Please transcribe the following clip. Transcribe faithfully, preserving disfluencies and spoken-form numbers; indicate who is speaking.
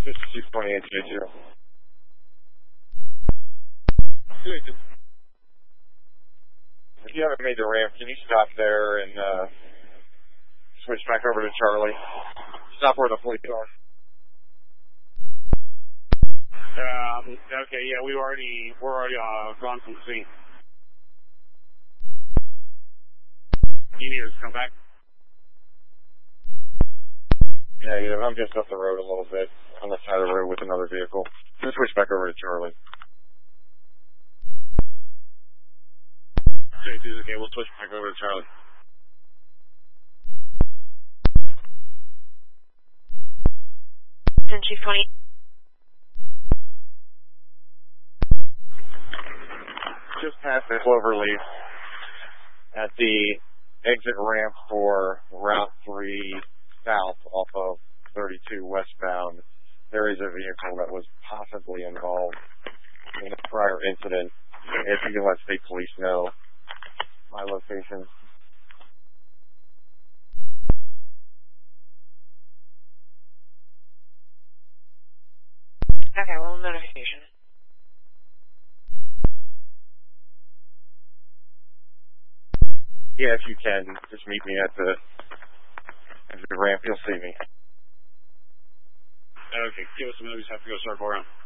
Speaker 1: fifty-two twenty-eight, J two. If you haven't made the ramp, can you stop there and uh, switch back over to Charlie? Stop where the police are.
Speaker 2: Um, okay, yeah, we already, we're already uh, gone from the scene. You need us to come back?
Speaker 1: Yeah, yeah, I'm just up the road a little bit, on the side of the road with another vehicle. Just switch back over to Charlie.
Speaker 2: J two's okay, we'll switch back over to Charlie.
Speaker 3: ten Chief twenty.
Speaker 1: Just past the Cloverleaf, at the exit ramp for Route three south off of thirty-two westbound, there is a vehicle that was possibly involved in a prior incident. If you can let state police know my location.
Speaker 3: Okay, well, notification.
Speaker 1: Yeah, if you can, just meet me at the, at the ramp. You'll see me.
Speaker 2: Okay, give us a minute. We just have to go circle around.